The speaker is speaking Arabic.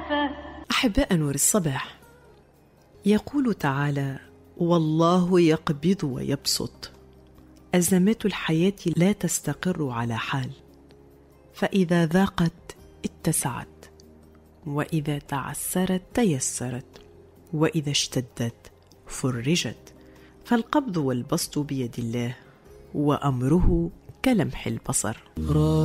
أحباء نور الصباح، يقول تعالى: والله يقبض ويبسط. أزمات الحياة لا تستقر على حال، فإذا ضاقت اتسعت، وإذا تعسرت تيسرت، وإذا اشتدت فرجت. فالقبض والبسط بيد الله، وأمره كلمح البصر.